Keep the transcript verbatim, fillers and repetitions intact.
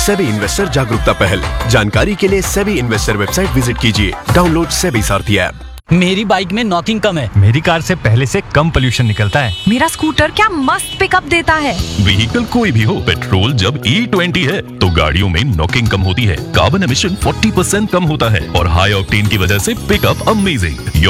SEBI investor जागरूकता पहल। जानकारी के लिए सेबी इन्वेस्टर वेबसाइट विजिट कीजिए। डाउनलोड सेबी सारथी ऐप। मेरी बाइक में नॉकिंग कम है। मेरी कार से पहले से कम पोल्यूशन निकलता है। मेरा स्कूटर क्या मस्त पिकअप देता है। व्हीकल कोई भी हो, पेट्रोल जब ई ट्वेंटी है तो गाड़ियों में नॉकिंग कम होती है, कार्बन एमिशन चालीस परसेंट कम होता है और हाई ऑक्टेन की वजह से पिकअप अमेजिंग।